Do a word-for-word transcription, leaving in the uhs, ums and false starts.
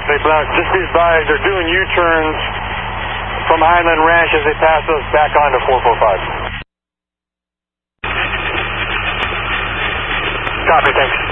Hey, Blount, just be advised, they're doing U-turns from Highland Ranch as they pass us back on to four four five. Copy, thanks.